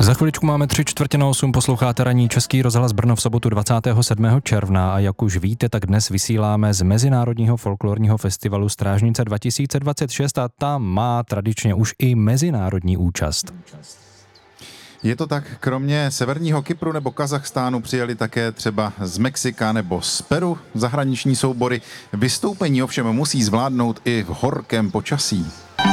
Za chviličku máme 7:45, posloucháte ranní Český rozhlas Brno v sobotu 27. června a jak už víte, tak dnes vysíláme z Mezinárodního folklorního festivalu Strážnice 2026 a ta má tradičně už i mezinárodní účast. Je to tak, kromě severního Kypru nebo Kazachstánu přijeli také třeba z Mexika nebo z Peru zahraniční soubory. Vystoupení ovšem musí zvládnout i v horkém počasí.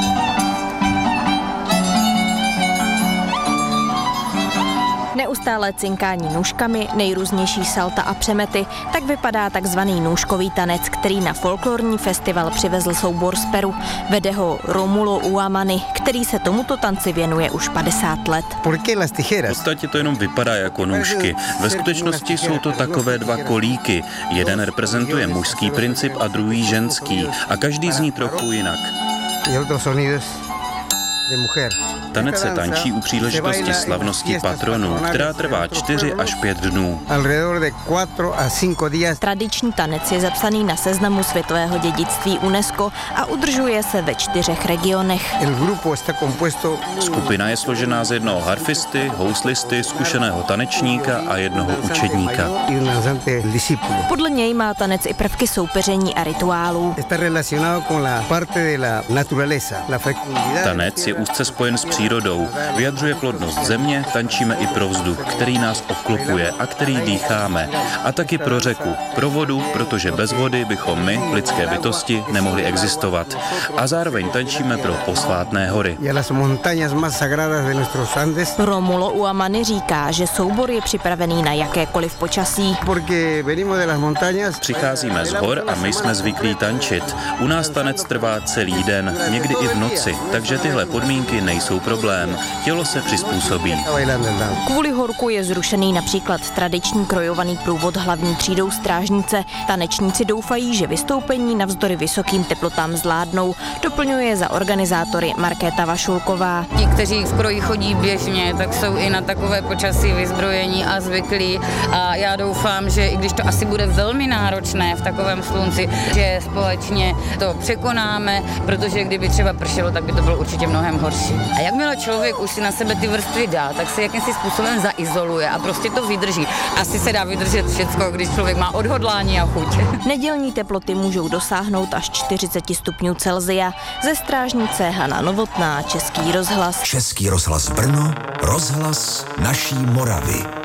Neustále cinkání nůžkami, nejrůznější salta a přemety, tak vypadá takzvaný nůžkový tanec, který na folklorní festival přivezl soubor z Peru. Vede ho Romulo Uamani, který se tomuto tanci věnuje už 50 let. V podstatě to jenom vypadá jako nůžky. Ve skutečnosti jsou to takové dva kolíky. Jeden reprezentuje mužský princip a druhý ženský. A každý zní trochu jinak. Tanec se tančí u příležitosti slavnosti patronů, která trvá 4 až 5 dnů. Tradiční tanec je zapsaný na seznamu světového dědictví UNESCO a udržuje se ve 4 regionech. Skupina je složená z jednoho harfisty, houslisty, zkušeného tanečníka a jednoho učedníka. Podle něj má tanec i prvky soupeření a rituálů. Tanec je úzce spojen s přírodou, vyjadřuje plodnost země, tančíme i pro vzduch, který nás obklopuje a který dýcháme. A taky pro řeku, pro vodu, protože bez vody bychom my, lidské bytosti, nemohli existovat. A zároveň tančíme pro posvátné hory. Romulo Uamani říká, že soubor je připravený na jakékoliv počasí. Přicházíme z hor a my jsme zvyklí tančit. U nás tanec trvá celý den, někdy i v noci, takže tyhle podmínky nejsou problém. Tělo se přizpůsobí. Kvůli horku je zrušený například tradiční krojovaný průvod hlavní třídou Strážnice. Tanečníci doufají, že vystoupení navzdory vysokým teplotám zvládnou, doplňuje za organizátory Markéta Vašulková. Ti, kteří v kroji chodí běžně, tak jsou i na takové počasí vyzbrojení a zvyklí. A já doufám, že i když to asi bude velmi náročné v takovém slunci, že společně to překonáme, protože kdyby třeba pršelo, tak by to bylo určitě mnohem horší. A jakmile člověk už si na sebe ty vrstvy dá, tak se jakýmsi způsobem zaizoluje a prostě to vydrží. Asi se dá vydržet všecko, když člověk má odhodlání a chuť. Nedělní teploty můžou dosáhnout až 40 stupňů Celsia. Ze Strážnice Hana Novotná, Český rozhlas. Český rozhlas Brno, rozhlas naší Moravy.